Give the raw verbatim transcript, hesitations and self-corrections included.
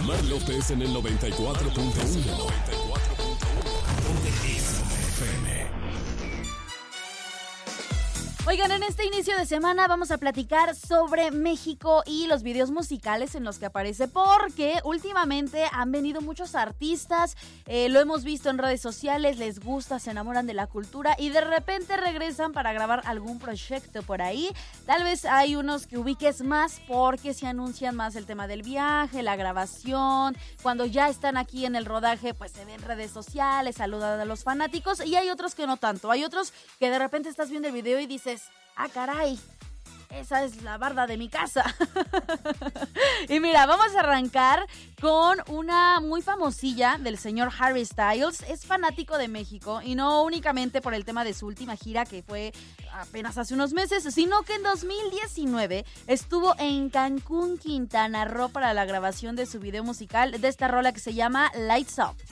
Omar López en el noventa y cuatro punto uno. Oigan, en este inicio de semana vamos a platicar sobre México y los videos musicales en los que aparece, porque últimamente han venido muchos artistas, eh, lo hemos visto en redes sociales, les gusta, se enamoran de la cultura y de repente regresan para grabar algún proyecto por ahí. Tal vez hay unos que ubiques más porque se anuncian más el tema del viaje, la grabación, cuando ya están aquí en el rodaje, pues se ven en redes sociales, saludan a los fanáticos, y hay otros que no tanto, hay otros que de repente estás viendo el video y dices, ah, caray, esa es la barda de mi casa. Y mira, vamos a arrancar con una muy famosilla del señor Harry Styles. Es fanático de México y no únicamente por el tema de su última gira que fue apenas hace unos meses, sino que en dos mil diecinueve estuvo en Cancún, Quintana Roo para la grabación de su video musical de esta rola que se llama Lights Up.